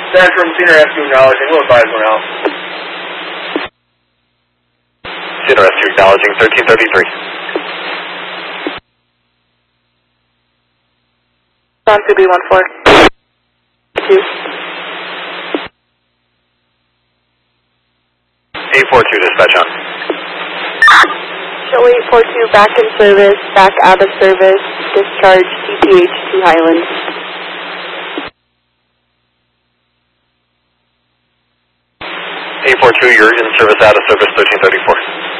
Centrum, Senior Rescue acknowledging, we'll advise one out. Senior Rescue acknowledging 1333. On 2B14. 2. 842 dispatch on. Show 842 back in service, back out of service, discharge TPH to Highland. 842, you're in service, out of service, 1334.